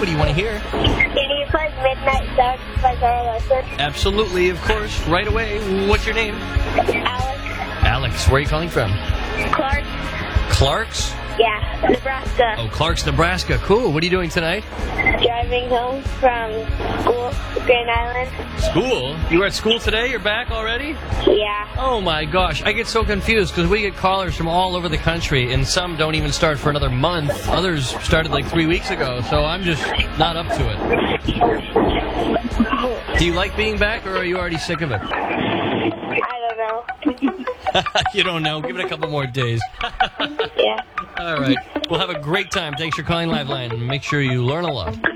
What do you want to hear? Can you play Midnight Suns by Carl Lawson? Absolutely, of course. Right away. What's your name? Alex. Alex. Where are you calling from? Clark. Clark's? Yeah, Nebraska. Oh, Clark's, Nebraska. Cool. What are you doing tonight? Driving home from school, Grand Island. School? You were at school today? You're back already? Yeah. Oh my gosh, I get so confused because we get callers from all over the country and some don't even start for another month. Others started like 3 weeks ago, so I'm just not up to it. Do you like being back or are you already sick of it? I don't know. You don't know. Give it a couple more days. Yeah. All right. Well, have a great time. Thanks for calling Liveline. Make sure you learn a lot.